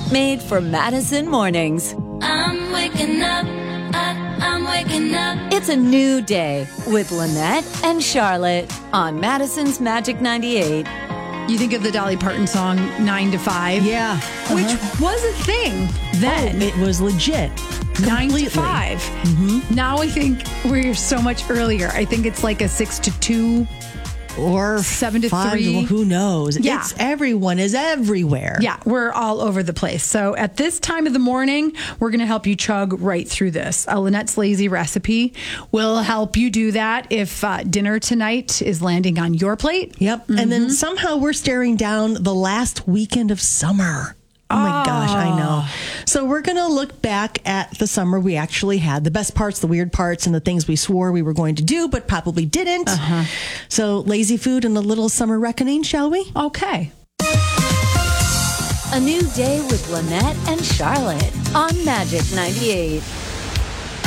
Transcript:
made for Madison mornings. I'm waking up. I'm waking up. It's a new day with Lynette and Charlotte on Madison's Magic 98. You think of the Dolly Parton song 9 to 5? Yeah. Which was a thing then. It was legit. 9 Completely. to 5. Now I think we're so much earlier. I think it's like a 6 to 2. Or 7 to 5, 3. Who knows? Yeah. Everyone is everywhere. Yeah, we're all over the place. So at this time of the morning, we're going to help you chug right through this. A Lynette's Lazy recipe will help you do that if dinner tonight is landing on your plate. Yep. And then somehow we're staring down the last weekend of summer. Oh my gosh, I know. So we're going to look back at the summer we actually had, the best parts, the weird parts, and the things we swore we were going to do, but probably didn't. So lazy food and a little summer reckoning, shall we? Okay. A new day with Lynette and Charlotte on Magic 98.